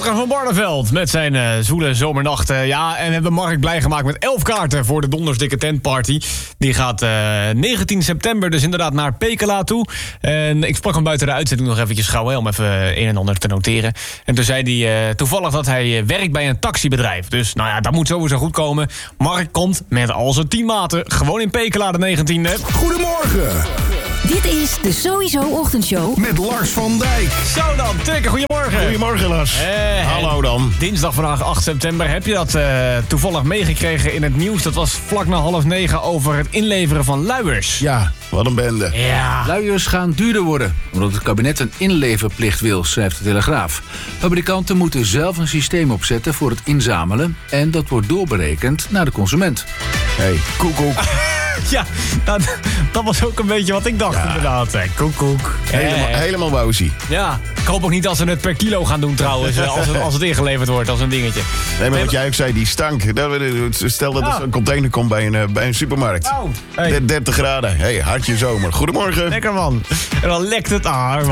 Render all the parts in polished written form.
Oscar van Barneveld met zijn zwoele zomernacht. Ja, en we hebben Mark blij gemaakt met 11 kaarten voor de Dondersdikke Tentparty. Die gaat 19 september dus inderdaad naar Pekela toe. En ik sprak hem buiten de uitzending nog eventjes gauw, om even een en ander te noteren. En toen zei hij toevallig dat hij werkt bij een taxibedrijf. Dus nou ja, dat moet sowieso goed komen. Mark komt met al zijn 10 maten gewoon in Pekela de 19e. Goedemorgen. Dit is de Sowieso Ochtendshow Met Lars van Dijk. Zo dan, Tikke, goedemorgen. Goedemorgen, Lars. Hallo dan. Dinsdag vandaag 8 september. Heb je dat toevallig meegekregen in het nieuws? Dat was vlak na 8:30 over het inleveren van luiers. Ja, wat een bende. Ja. Luiers gaan duurder worden, omdat het kabinet een inleverplicht wil, schrijft de Telegraaf. Fabrikanten moeten zelf een systeem opzetten voor het inzamelen en dat wordt doorberekend naar de consument. Hey, koekoek. Ja, dat was ook een beetje wat ik dacht inderdaad. Koekoek. Helemaal wauzie. Ja, ik hoop ook niet dat ze het per kilo gaan doen trouwens, als het ingeleverd wordt als een dingetje. Nee, maar wat jij ook zei, die stank. Stel dat er een container komt bij een supermarkt. Oh, hey. 30 graden. Hey, hartje zomer. Goedemorgen. Lekker man. En dan lekt het aan.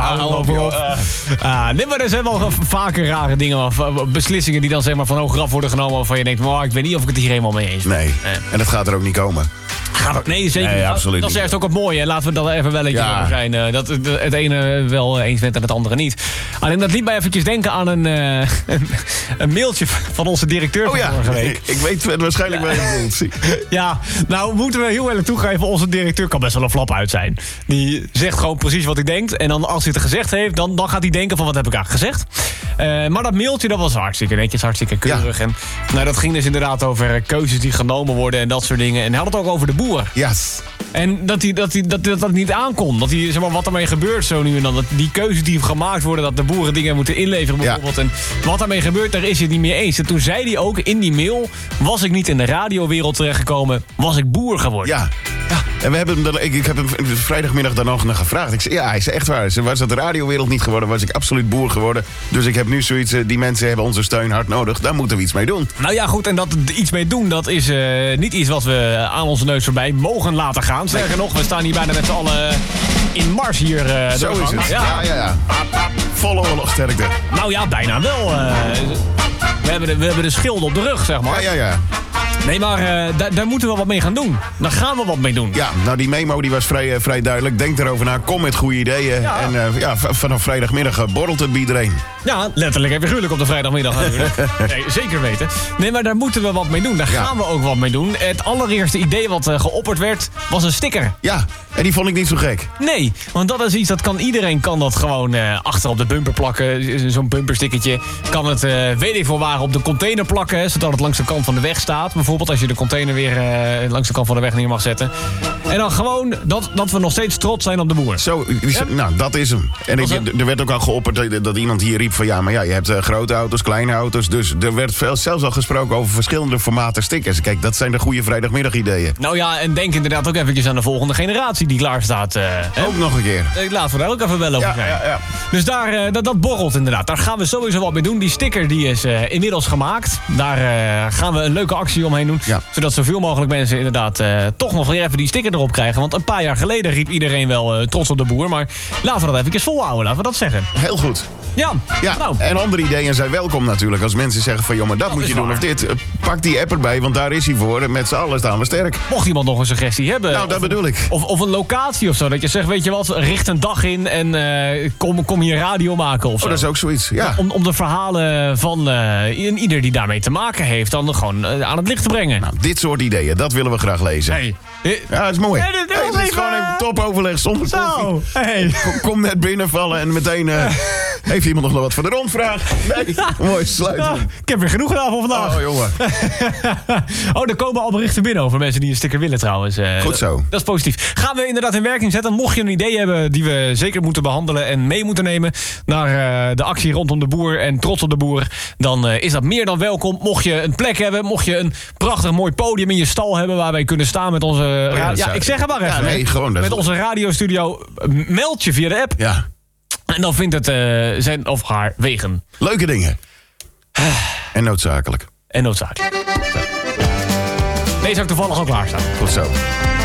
Nee, maar er zijn wel vaker rare dingen, of beslissingen die dan zeg maar van hoger af worden genomen, waarvan je denkt, maar ik weet niet of ik het hier helemaal mee eens ben. Nee, en dat gaat er ook niet komen. Nee, zeker niet. Nee, absoluut dat is niet. juist ook het mooie. Laten we dat even wel even over zijn. Dat het ene wel eens bent en het andere niet. Alleen dat liet mij eventjes denken aan een mailtje van onze directeur van vorige week. Ik weet waarschijnlijk wel je bedoelt. Ja, nou moeten we heel eerlijk toegeven, onze directeur kan best wel een flap uit zijn. Die zegt gewoon precies wat hij denkt. En dan als hij het gezegd heeft, dan gaat hij denken van wat heb ik eigenlijk gezegd. Maar dat mailtje, dat was hartstikke netjes, hartstikke keurig. Ja. En nou, dat ging dus inderdaad over keuzes die genomen worden en dat soort dingen. En hij had het ook over de boer. Yes. En dat niet aankon. Dat hij, zeg maar, wat ermee gebeurt zo nu en dan. Dat die keuzes die gemaakt worden, dat de boeren dingen moeten inleveren bijvoorbeeld. Ja. En wat daarmee gebeurt, daar is hij het niet mee eens. En toen zei hij ook in die mail, was ik niet in de radiowereld terechtgekomen, was ik boer geworden. Ja. En ik heb hem vrijdagmiddag dan nog naar gevraagd. Ik zei, hij is echt waar. Was dat de radiowereld niet geworden, was ik absoluut boer geworden. Dus ik heb nu zoiets, die mensen hebben onze steun hard nodig. Daar moeten we iets mee doen. Nou ja, goed, en dat iets mee doen, dat is niet iets wat we aan onze neus voorbij mogen laten gaan. Sterker nog, we staan hier bijna met z'n allen in mars hier. Zo is het. Ja. Volle oorlogsterkte. Nou ja, bijna wel. We hebben de schilden op de rug, zeg maar. Ja. Nee, maar daar moeten we wat mee gaan doen. Daar gaan we wat mee doen. Ja, nou die memo die was vrij duidelijk. Denk erover na, kom met goede ideeën. Ja. En vanaf vrijdagmiddag borrelt het bij iedereen. Ja, letterlijk en figuurlijk op de vrijdagmiddag natuurlijk. Nee, zeker weten. Nee, maar daar moeten we wat mee doen. Daar gaan we ook wat mee doen. Het allereerste idee wat geopperd werd, was een sticker. Ja, en die vond ik niet zo gek. Nee, want dat is iets dat iedereen kan dat gewoon achter op de bumper plakken. Zo'n bumperstickertje. Kan het, weet ik veel waar, op de container plakken. Zodat het langs de kant van de weg staat. Bijvoorbeeld als je de container weer langs de kant van de weg neer mag zetten. En dan gewoon dat we nog steeds trots zijn op de boer. Zo, nou, dat is hem. En er werd ook al geopperd dat iemand hier riep van ja, maar ja, je hebt grote auto's, kleine auto's. Dus er werd zelfs al gesproken over verschillende formaten stickers. Kijk, dat zijn de goede vrijdagmiddagideeën. Nou ja, en denk inderdaad ook eventjes aan de volgende generatie die klaar staat. Ook nog een keer. Laten we daar ook even wel over zijn. Ja. Dus daar, dat borrelt inderdaad. Daar gaan we sowieso wat mee doen. Die sticker die is inmiddels gemaakt. Daar gaan we een leuke actie omheen doen. Ja. Zodat zoveel mogelijk mensen inderdaad toch nog weer even die sticker erop krijgen. Want een paar jaar geleden riep iedereen wel trots op de boer. Maar laten we dat even volhouden, laten we dat zeggen. Heel goed. Ja, nou. En andere ideeën zijn welkom natuurlijk. Als mensen zeggen van, joh, maar dat moet je doen of dit. Pak die app erbij, want daar is hij voor. Met z'n allen staan we sterk. Mocht iemand nog een suggestie hebben. Nou, dat bedoel ik. Of een locatie of zo. Dat je zegt, weet je wat, richt een dag in en kom hier radio maken of zo. Dat is ook zoiets, ja. Om de verhalen van ieder die daarmee te maken heeft dan gewoon aan het licht te brengen. Nou, dit soort ideeën, dat willen we graag lezen. Hey. Ja, dat is mooi. Dit is gewoon een topoverleg zonder koffie. Hey. Kom net binnenvallen en meteen heeft iemand nog wat voor de rondvraag. Nee, mooi, sluiten. Ja, ik heb weer genoeg gedaan voor vandaag. Oh, jongen. Er komen al berichten binnen over mensen die een sticker willen trouwens. Goed zo. Dat is positief. Gaan we inderdaad in werking zetten. Mocht je een idee hebben die we zeker moeten behandelen en mee moeten nemen naar de actie rondom de boer en trots op de boer, dan is dat meer dan welkom. Mocht je een plek hebben, mocht je een prachtig mooi podium in je stal hebben waar wij kunnen staan met onze... ik zeg het maar even. Ja, nee, gewoon, met onze radiostudio, meld je via de app. Ja. En dan vindt het zijn of haar wegen. Leuke dingen. En noodzakelijk. Deze heb ik toevallig al klaarstaan. Goed zo.